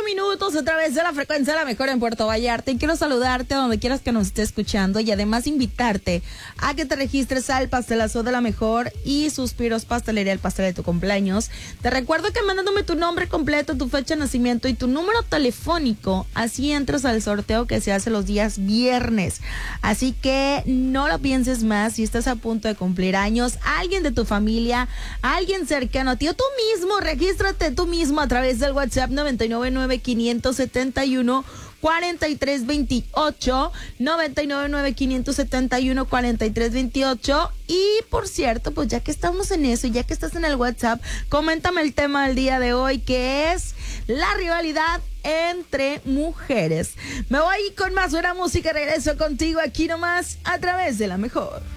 minutos a través de la frecuencia de la mejor en Puerto Vallarta. Y quiero saludarte a donde quieras que nos esté escuchando y además invitarte a que te registres al pastelazo de la mejor y Suspiros Pastelería, el pastel de tu cumpleaños. Te recuerdo que mandándome tu nombre completo, tu fecha de nacimiento y tu número telefónico, así entras al sorteo que se hace los días viernes. Así que no lo pienses más. Si estás a punto de cumplir años, alguien de tu familia, alguien cercano a ti o tú mismo, regístrate tú mismo a través del WhatsApp 999-571-4328, 999-571-4328. Y por cierto, pues ya que estamos en eso y ya que estás en el WhatsApp, coméntame el tema del día de hoy, que es la rivalidad entre mujeres. Me voy con más buena música, regreso contigo aquí nomás a través de la mejor.